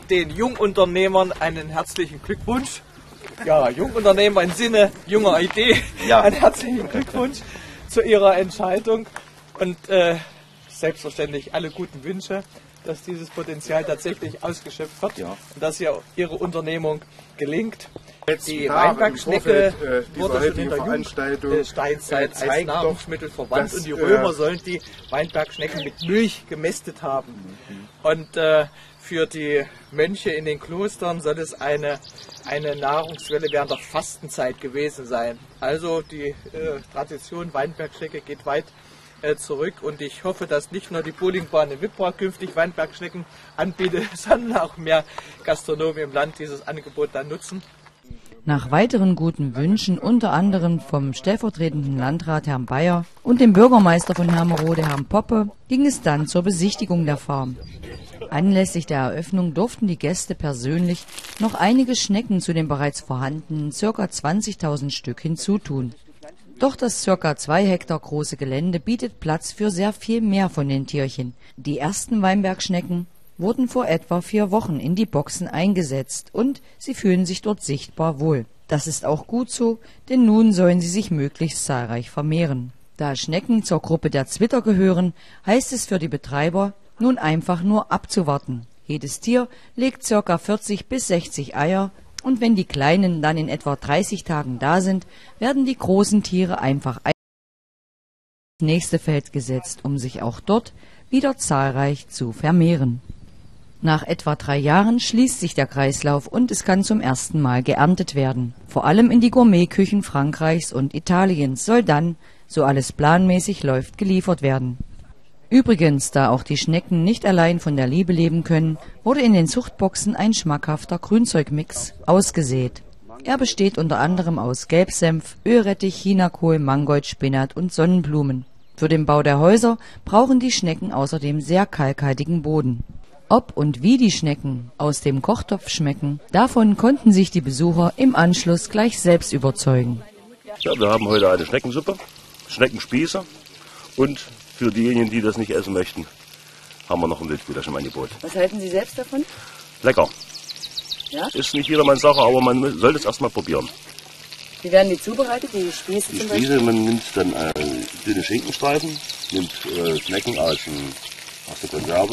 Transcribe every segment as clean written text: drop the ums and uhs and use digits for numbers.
den Jungunternehmern einen herzlichen Glückwunsch. Ja, Jungunternehmer im Sinne junger Idee. Ja. Einen herzlichen Glückwunsch zu ihrer Entscheidung und selbstverständlich alle guten Wünsche, dass dieses Potenzial tatsächlich ausgeschöpft wird und dass ihre Unternehmung gelingt. Die Weinbergschnecke wurde schon in der Jungsteinzeit als Nahrungsmittel verwandt und die Römer sollen die Weinbergschnecken mit Milch gemästet haben. Und für die Mönche in den Klostern soll es eine Nahrungsquelle während der Fastenzeit gewesen sein. Also die Tradition Weinbergschnecke geht weit zurück und ich hoffe, dass nicht nur die Bowlingbahn in Wippra künftig Weinbergschnecken anbietet, sondern auch mehr Gastronomen im Land dieses Angebot dann nutzen. Nach weiteren guten Wünschen, unter anderem vom stellvertretenden Landrat Herrn Bayer und dem Bürgermeister von Hermerode Herrn Poppe, ging es dann zur Besichtigung der Farm. Anlässlich der Eröffnung durften die Gäste persönlich noch einige Schnecken zu den bereits vorhandenen ca. 20.000 Stück hinzutun. Doch das ca. 2 Hektar große Gelände bietet Platz für sehr viel mehr von den Tierchen. Die ersten Weinbergschnecken wurden vor etwa 4 Wochen in die Boxen eingesetzt und sie fühlen sich dort sichtbar wohl. Das ist auch gut so, denn nun sollen sie sich möglichst zahlreich vermehren. Da Schnecken zur Gruppe der Zwitter gehören, heißt es für die Betreiber, nun einfach nur abzuwarten. Jedes Tier legt ca. 40 bis 60 Eier und wenn die Kleinen dann in etwa 30 Tagen da sind, werden die großen Tiere einfach ins nächste Feld gesetzt, um sich auch dort wieder zahlreich zu vermehren. Nach etwa 3 Jahren schließt sich der Kreislauf und es kann zum ersten Mal geerntet werden. Vor allem in die Gourmetküchen Frankreichs und Italiens soll dann, so alles planmäßig läuft, geliefert werden. Übrigens, da auch die Schnecken nicht allein von der Liebe leben können, wurde in den Zuchtboxen ein schmackhafter Grünzeugmix ausgesät. Er besteht unter anderem aus Gelbsenf, Ölrettich, Chinakohl, Mangold, Spinat und Sonnenblumen. Für den Bau der Häuser brauchen die Schnecken außerdem sehr kalkhaltigen Boden. Ob und wie die Schnecken aus dem Kochtopf schmecken, davon konnten sich die Besucher im Anschluss gleich selbst überzeugen. Ja, wir haben heute eine Schneckensuppe, Schneckenspieße und für diejenigen, die das nicht essen möchten, haben wir noch ein Wildgulasch im Angebot. Was halten Sie selbst davon? Lecker. Ja? Ist nicht jedermanns Sache, aber man sollte es erstmal probieren. Wie werden die zubereitet, die Spieße Die zum Beispiel? Spieße, man nimmt dann dünne Schinkenstreifen, nimmt Schnecken aus der Konserve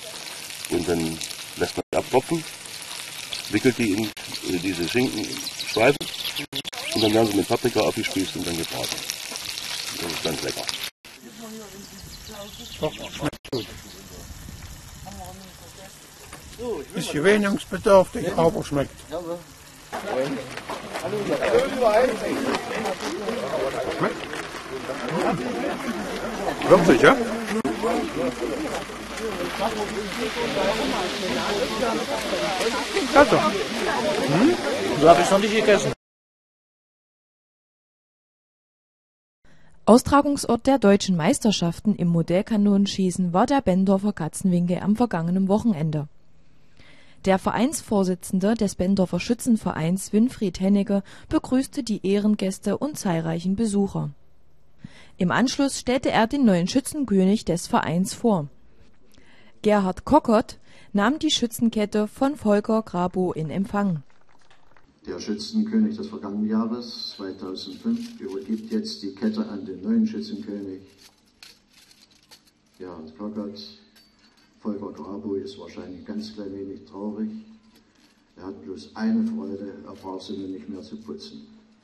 und dann lässt man die abtropfen, wickelt die in diese Schinkenstreifen und dann werden sie mit Paprika aufgespießt und dann gebraten. Das ist ganz lecker. Doch, schmeckt gut. Ist gewöhnungsbedürftig, aber schmeckt. Schmeckt. Würzig, ja? Also. So habe ich noch nicht gegessen. Austragungsort der deutschen Meisterschaften im Modellkanonenschießen war der Benndorfer Katzenwinkel am vergangenen Wochenende. Der Vereinsvorsitzende des Benndorfer Schützenvereins, Winfried Hennecke, begrüßte die Ehrengäste und zahlreichen Besucher. Im Anschluss stellte er den neuen Schützenkönig des Vereins vor. Gerhard Kockert nahm die Schützenkette von Volker Grabow in Empfang. Der Schützenkönig des vergangenen Jahres, 2005, übergibt jetzt die Kette an den neuen Schützenkönig, Gerhard Kockert. Volker Grabow ist wahrscheinlich ein ganz klein wenig traurig. Er hat bloß eine Freude, er braucht sie nur nicht mehr zu putzen.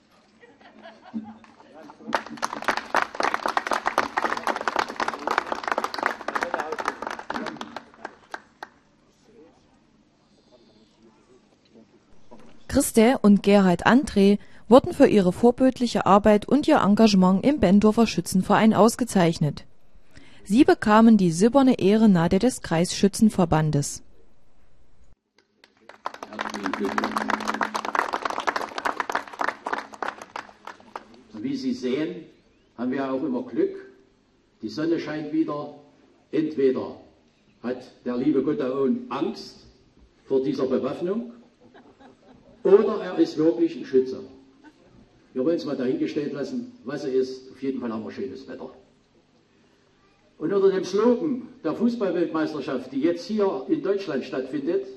Christel und Gerhard André wurden für ihre vorbildliche Arbeit und ihr Engagement im Benndorfer Schützenverein ausgezeichnet. Sie bekamen die silberne Ehrennadel des Kreisschützenverbandes. Wie Sie sehen, haben wir auch immer Glück. Die Sonne scheint wieder. Entweder hat der liebe Gott da unten Angst vor dieser Bewaffnung oder er ist wirklich ein Schütze. Wir wollen es mal dahingestellt lassen, was er ist. Auf jeden Fall haben wir schönes Wetter. Und unter dem Slogan der Fußballweltmeisterschaft, die jetzt hier in Deutschland stattfindet,